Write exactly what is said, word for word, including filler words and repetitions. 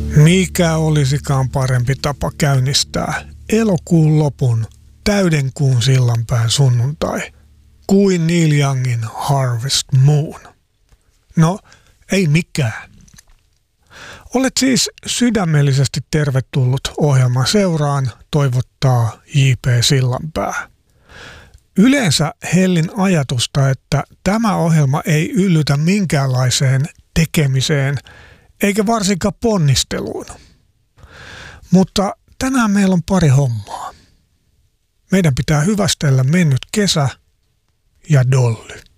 Mikä olisikaan parempi tapa käynnistää elokuun lopun täydenkuun sillanpään sunnuntai kuin Neil Youngin Harvest Moon? No, ei mikään. Olet siis sydämellisesti tervetullut ohjelman seuraan, toivottaa J P Sillanpää. Yleensä hellin ajatusta, että tämä ohjelma ei yllytä minkäänlaiseen tekemiseen eikä varsinkaan ponnisteluun. Mutta tänään meillä on pari hommaa. Meidän pitää hyvästellä mennyt kesä ja Dolly.